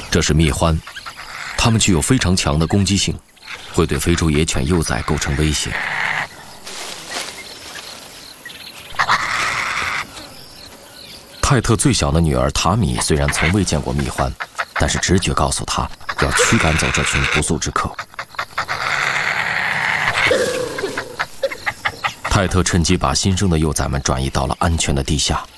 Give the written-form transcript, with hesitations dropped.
这是蜜獾，它们具有非常强的攻击性，会对非洲野犬幼崽构成威胁。泰特最小的女儿塔米虽然从未见过蜜獾，但是直觉告诉她要驱赶走这群不速之客。泰特趁机把新生的幼崽们转移到了安全的地下。